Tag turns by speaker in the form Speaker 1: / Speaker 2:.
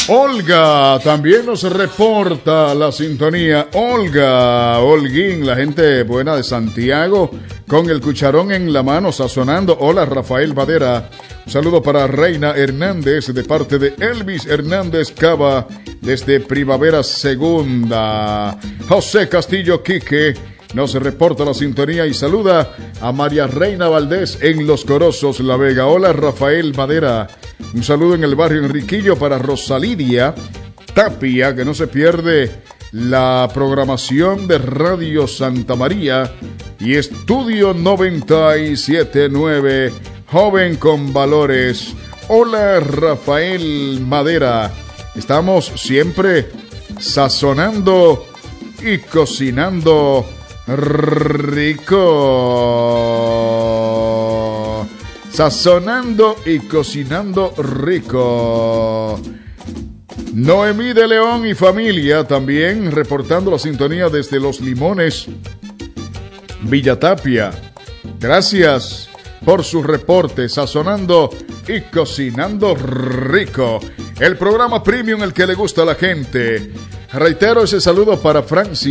Speaker 1: Olga también nos reporta la sintonía. Olga, Holguín, la gente buena de Santiago, con el cucharón en la mano, sazonando. Hola, Rafael Vadera. Un saludo para Reina Hernández de parte de Elvis Hernández Cava desde Primavera Segunda. José Castillo Quique nos reporta la sintonía y saluda a María Reina Valdés en Los Corozos, La Vega. Hola, Rafael Vadera. Un saludo en el barrio Enriquillo para Rosalidia Tapia, que no se pierde la programación de Radio Santa María y Estudio 97.9, Joven con Valores. Hola, Rafael Madera. Estamos siempre sazonando y cocinando rico. Sazonando y cocinando rico. Noemí de León y familia también reportando la sintonía desde Los Limones, Villa Tapia. Gracias por su reporte. Sazonando y cocinando rico. El programa premium, el que le gusta a la gente. Reitero ese saludo para Francis